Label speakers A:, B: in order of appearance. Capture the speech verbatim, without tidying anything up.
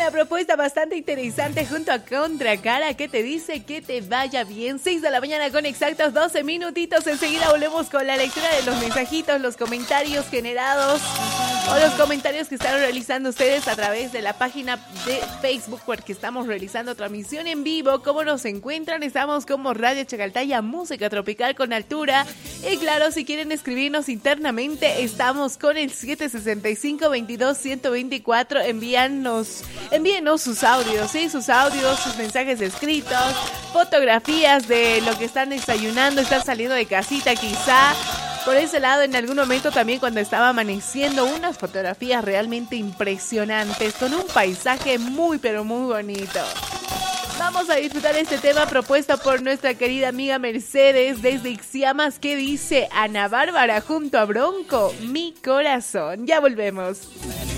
A: Una propuesta bastante interesante junto a Contracara que te dice que te vaya bien. seis de la mañana con exactos doce minutitos. Enseguida volvemos con la lectura de los mensajitos, los comentarios generados o los comentarios que están realizando ustedes a través de la página de Facebook, porque estamos realizando transmisión en vivo. ¿Cómo nos encuentran? Estamos como Radio Chacaltaya, música tropical con altura. Y claro, si quieren escribirnos internamente, estamos con el siete sesenta y cinco, veintidós, ciento veinticuatro. Envíanos, envíenos sus audios, ¿sí? Sus audios, sus mensajes escritos, fotografías de lo que están desayunando, están saliendo de casita quizá. Por ese lado, en algún momento también cuando estaba amaneciendo, unas fotografías realmente impresionantes con un paisaje muy pero muy bonito. Vamos a disfrutar este tema propuesto por nuestra querida amiga Mercedes desde Ixiamas, que dice Ana Bárbara junto a Bronco, mi corazón. Ya volvemos.